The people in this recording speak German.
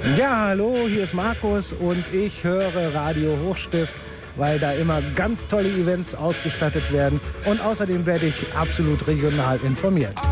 Ja, hallo, hier ist Markus und ich höre Radio Hochstift, weil da immer ganz tolle Events ausgestattet werden und außerdem werde ich absolut regional informiert.